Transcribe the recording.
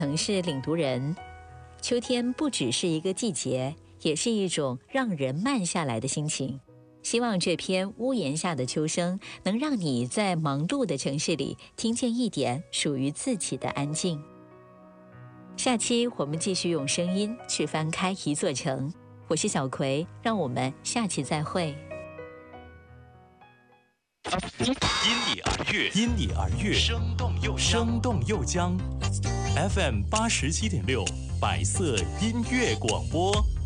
城市领读人，秋天不只是一个季节，也是一种让人慢下来的心情。希望这篇屋檐下的秋声能让你在忙碌的城市里听见一点属于自己的安静。下期我们继续用声音去翻开一座城。我是小葵，让我们下期再会。 因你而悦，生动又将。FM 87.6，百色音乐广播。